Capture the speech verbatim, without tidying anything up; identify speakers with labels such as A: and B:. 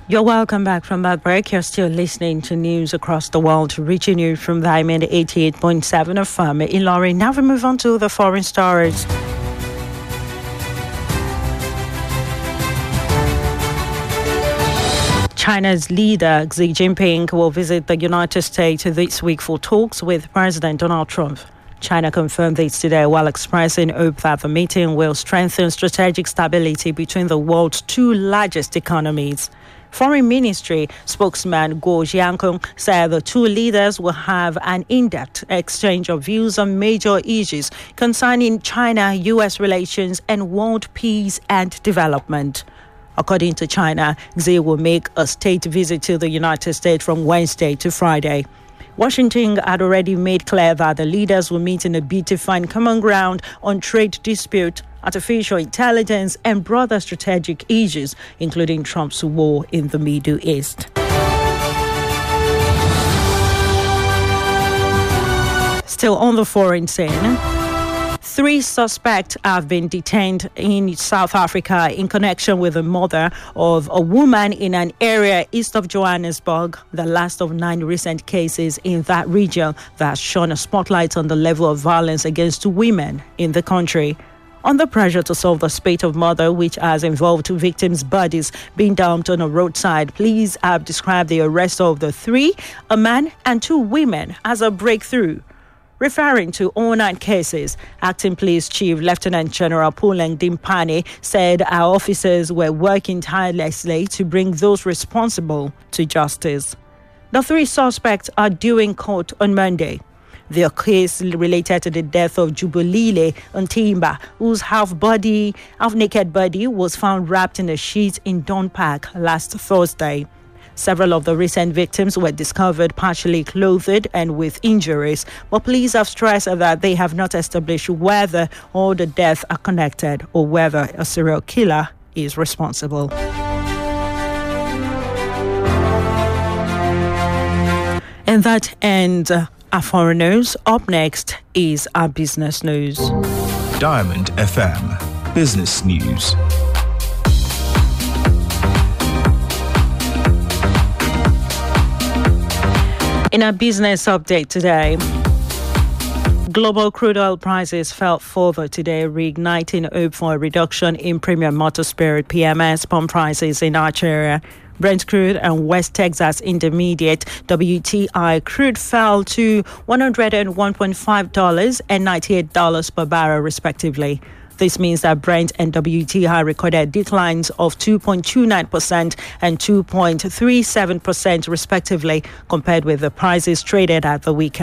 A: You're welcome back from that break. You're still listening to news across the world, reaching you from Diamond eighty-eight point seven F M in Ilorin. Now we move on to the foreign stories. China's leader Xi Jinping will visit the United States this week for talks with President Donald Trump. China confirmed this today while expressing hope that the meeting will strengthen strategic stability between the world's two largest economies. Foreign Ministry spokesman Guo Jiankun said the two leaders will have an in-depth exchange of views on major issues concerning China-U S relations and world peace and development. According to China, Xi will make a state visit to the United States from Wednesday to Friday. Washington had already made clear that the leaders will meet in a bid to find common ground on trade dispute, artificial intelligence, and broader strategic issues, including Trump's war in the Middle East. Still on the foreign scene, three suspects have been detained in South Africa in connection with the murder of a woman in an area east of Johannesburg, the last of nine recent cases in that region that shone a spotlight on the level of violence against women in the country. Under pressure to solve the spate of murder, which has involved victims' bodies being dumped on a roadside, police have described the arrest of the three, a man and two women, as a breakthrough. Referring to all nine cases, Acting Police Chief Lieutenant General Puleng Dimpane said our officers were working tirelessly to bring those responsible to justice. The three suspects are due in court on Monday. Their case related to the death of Jubilile Ntimba, whose half-body, half-naked body was found wrapped in a sheet in Don Park last Thursday. Several of the recent victims were discovered partially clothed and with injuries, but police have stressed that they have not established whether all the deaths are connected or whether a serial killer is responsible. And that ends our foreign news. Up next is our business news.
B: Diamond F M Business News.
A: In our business update today, global crude oil prices fell further today, reigniting hope for a reduction in premium motor spirit P M S pump prices in Nigeria. Brent crude and West Texas Intermediate W T I crude fell to one hundred one point five dollars and ninety-eight dollars per barrel, respectively. This means that Brent and W T I recorded declines of two point two nine percent and two point three seven percent, respectively, compared with the prices traded at the weekend.